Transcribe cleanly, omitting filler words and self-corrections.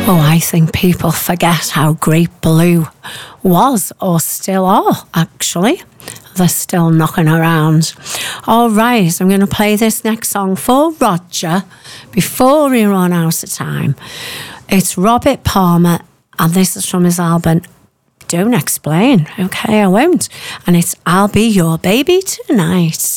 Oh, I think people forget how great Blue was, or still are, actually. They're still knocking around. All right, I'm going to play this next song for Roger before we run out of time. It's Robert Palmer, and this is from his album Don't Explain. Okay, I won't. And it's I'll Be Your Baby Tonight.